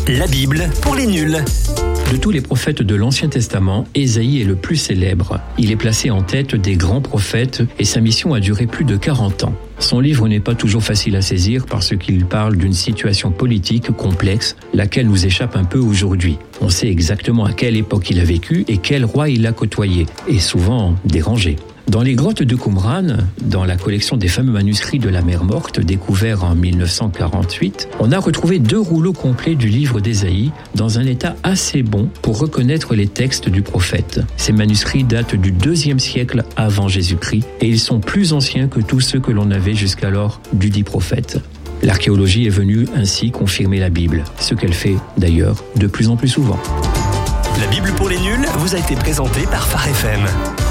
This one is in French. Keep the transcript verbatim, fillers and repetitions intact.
La Bible pour les nuls. De tous les prophètes de l'Ancien Testament, Ésaïe est le plus célèbre. Il est placé en tête des grands prophètes et sa mission a duré plus de quarante ans. Son livre n'est pas toujours facile à saisir parce qu'il parle d'une situation politique complexe, laquelle nous échappe un peu aujourd'hui. On sait exactement à quelle époque il a vécu et quel roi il a côtoyé, et souvent dérangé. Dans les grottes de Qumran, dans la collection des fameux manuscrits de la mer Morte découverts en mille neuf cent quarante-huit, on a retrouvé deux rouleaux complets du livre d'Ésaïe dans un état assez bon pour reconnaître les textes du prophète. Ces manuscrits datent du deuxième siècle avant Jésus-Christ et ils sont plus anciens que tous ceux que l'on avait jusqu'alors du dit prophète. L'archéologie est venue ainsi confirmer la Bible, ce qu'elle fait d'ailleurs de plus en plus souvent. La Bible pour les nuls vous a été présentée par Phare F M.